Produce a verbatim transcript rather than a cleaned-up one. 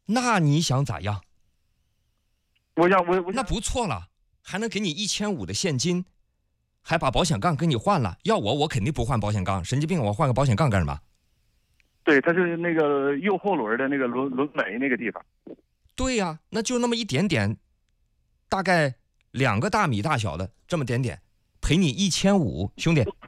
那你想咋样？ 我想我我那不错了，还能给你一千五的现金，还把保险杠给你换了。要我，我肯定不换保险杠，神经病！我换个保险杠干什么？ 对，它是那个右后轮的那个轮轮眉那个地方。 对呀、啊，那就那么一点点，大概两个大米大小的这么点点，赔你一千五，兄弟，